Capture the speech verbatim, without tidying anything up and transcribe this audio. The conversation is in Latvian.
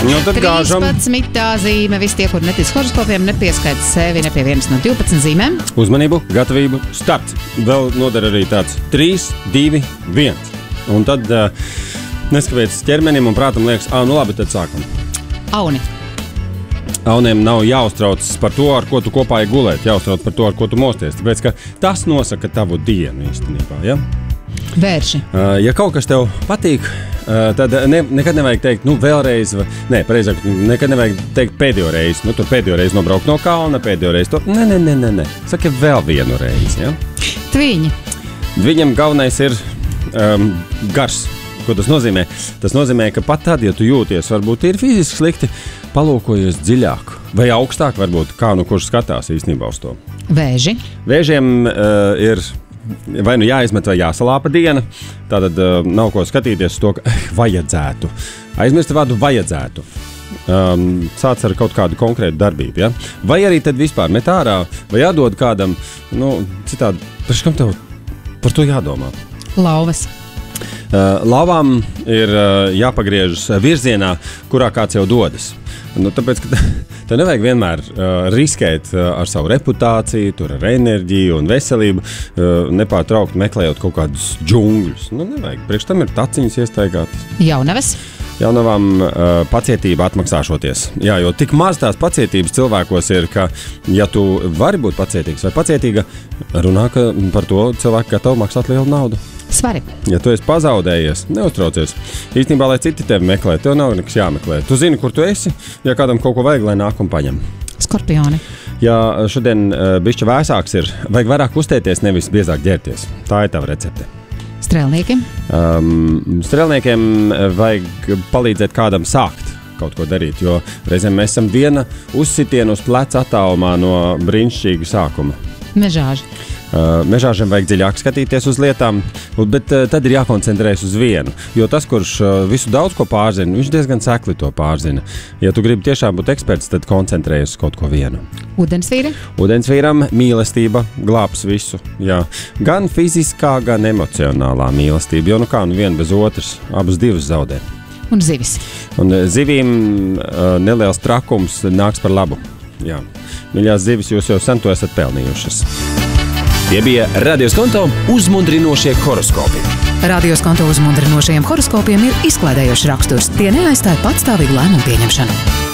Nu, tad gāžam. trīspadsmitā zīme. Visi tie, kur netic horoskopiem, nepieskaita sevi ne pie vienas no divpadsmit zīmēm. Uzmanību, gatavību, starts. Vēl noder arī tāds trīs, divi, viens. Un tad uh, neskavēts ķermenim un prātam liekas, ā, nu labi, tad sākam. Auni. Auniem nav jāuztrauc par to, ar ko tu kopā ir gulēt, jāuztrauc par to, ar ko tu mosties. Tāpēc, ka tas nosaka tavu dienu īstenībā, ja? Vērši. Uh, ja kaut kas tev patīk, uh, tad ne, nekad nevajag teikt, nu vēlreiz, vai, nē, pareizāk, nekad nevajag teikt pēdējo reizi. Nu, tur pēdējo reizi nobraukt no kalna, pēdējo reizi to. Nē, nē, nē, nē, nē. Saka vēl vienu reizi, ja? Tviņi. Viņam galvenais ir um, gars. Ko tas nozīmē? Tas nozīmē, ka pat tad, ja tu jūties, varbūt ir fiziski slikti, palūkojies dziļāk vai augstāk, varbūt kā nu kurš skatās īstenībā uz to. Vēži. Vēžiem uh, ir vai nu jāizmet vai jāsalāpa diena, tātad uh, nav ko skatīties uz to, ka eh, vajadzētu. Aizmirst vārdu vajadzētu. Um, sāc ar kaut kādu konkrētu darbību, ja? Vai arī tad vispār met ārā, vai jādod kādam, nu, citādi, par kam tev par to jādomā? Lauvas. Uh, Lauvām ir uh, jāpagriežas virzienā, kurā kāds jau dodas. Nu, tāpēc, ka tev nevajag vienmēr uh, riskēt uh, ar savu reputāciju, tur ar enerģiju un veselību, uh, nepārtraukt meklējot kaut kādus džungļus. Nu, nevajag. Priekš tam ir taciņas iestaigātas. Jaunavas. Jaunavām uh, pacietība atmaksāšoties. Jā, jo tik maz tās pacietības cilvēkos ir, ka, ja tu vari būt pacietīgs vai pacietīga, runā par to cilvēku gatavu maksāt lielu naudu. Svari. Ja tu esi pazaudējies, neuztraucies. Īstenībā, lai citi tevi meklē, tev nav nekas jāmeklē. Tu zini, kur tu esi, ja kādam kaut ko vajag, lai nāk un paņem. Skorpioni. Ja šodien uh, bišķi vēsāks ir, vajag vairāk uztēties, nevis biezāk ģērties. Tā ir tava recepte. Strēlnieki. Um, strēlniekiem vajag palīdzēt kādam sākt kaut ko darīt, jo reizēm mēs esam viena uzsitiena uz pleca attālumā no brīnišķīga sākuma. Mežāži. Uh, mežāžiem vajag dziļāk skatīties uz lietām, bet uh, tad ir jākoncentrējas uz vienu. Jo tas, kurš uh, visu daudz ko pārzina, viņš diezgan sekli to pārzina. Ja tu gribi tiešām būt eksperts, tad koncentrējies uz kaut ko vienu. Ūdensvīri. Ūdensvīram mīlestība glābs visu. Jā. Gan fiziskā, gan emocionālā mīlestība. Jo nu kā, nu viena bez otras, abas divas zaudē. Un zivis. Un zivīm uh, neliels trakums nāks par labu. Jā. Mīļās zivis, jūs jau sen to esat pelnījušas. Tie bija Radio Skonto uzmundrinošie horoskopi. Radio Skonto uzmundrinošajiem horoskopiem ir izklaidējošs raksturs. Tie neaizstāja patstāvīgu lēmumu pieņemšanu.